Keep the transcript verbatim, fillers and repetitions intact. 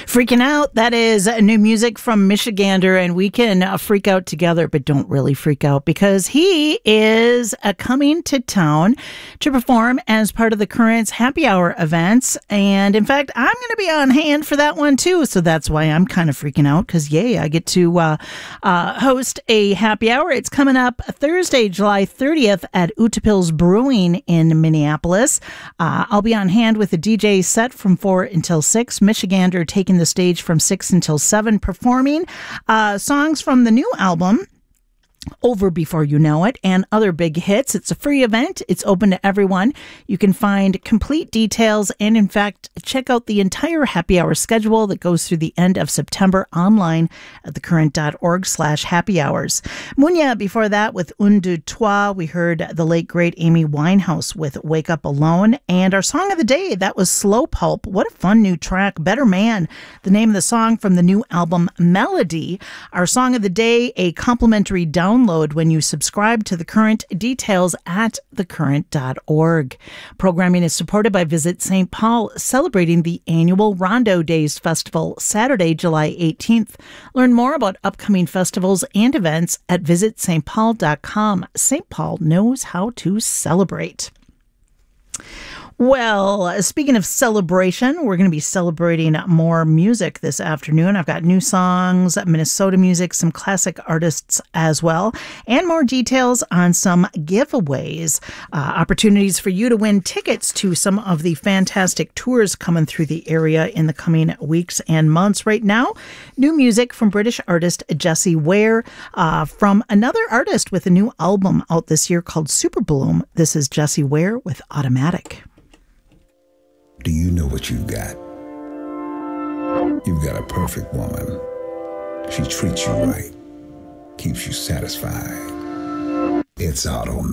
Freaking Out, that is new music from Michigander, and we can uh, freak out together, but don't really freak out because he is uh, coming to town to perform as part of the Currents Happy Hour events. And in fact, I'm going to be on hand for that one too. So that's why I'm kind of freaking out because, yay, I get to uh, uh, host a happy hour. It's coming up Thursday, July thirtieth at Utapils Brewing in Minneapolis. Uh, I'll be on hand with a D J set from four until six. Michigander taking the stage from six until seven, performing uh, songs from the new album, Over Before You Know It, and other big hits. It's a free event. It's open to everyone. You can find complete details and, in fact, check out the entire happy hour schedule that goes through the end of September online at thecurrent.org slash happy hours. Munya, before that, with Un, Deux, Trois, we heard the late, great Amy Winehouse with Wake Up Alone. And our song of the day, that was Slow Pulp. What a fun new track. Better Man, the name of the song from the new album Melody. Our song of the day, a complimentary download when you subscribe to The Current. Details at the current dot org. Programming is supported by Visit Saint Paul, celebrating the annual Rondo Days Festival, Saturday, July eighteenth. Learn more about upcoming festivals and events at visit st paul dot com. Saint Paul knows how to celebrate. Well, speaking of celebration, we're going to be celebrating more music this afternoon. I've got new songs, Minnesota music, some classic artists as well, and more details on some giveaways. Uh, opportunities for you to win tickets to some of the fantastic tours coming through the area in the coming weeks and months. Right now, new music from British artist Jessie Ware, uh, from another artist with a new album out this year called Super Bloom. This is Jessie Ware with Automatic. Do you know what you've got? You've got a perfect woman. She treats you right, keeps you satisfied. It's automatic.